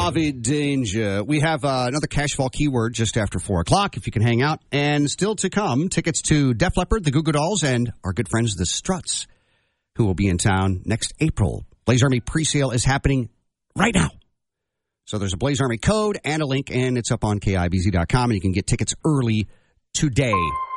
David Danger. We have another Cash Fall keyword just after 4 o'clock, if you can hang out. And still to come, tickets to Def Leppard, the Goo Goo Dolls, and our good friends, the Struts, who will be in town next April. Blaze Army presale is happening right now. So there's a Blaze Army code and a link, and it's up on KIBZ.com, and you can get tickets early today.